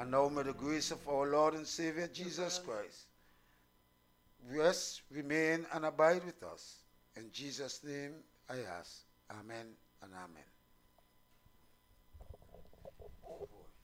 And now may the grace of our Lord and Savior Jesus Christ rest, remain, and abide with us. In Jesus' name I ask. Amen and amen.